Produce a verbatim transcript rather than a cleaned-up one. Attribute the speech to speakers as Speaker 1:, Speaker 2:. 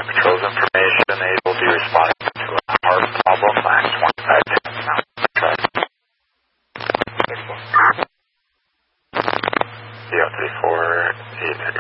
Speaker 1: Flight Patrol's information. They will be responding to a heart problem. Max twenty-five minutes now. Try. zero three four eight three.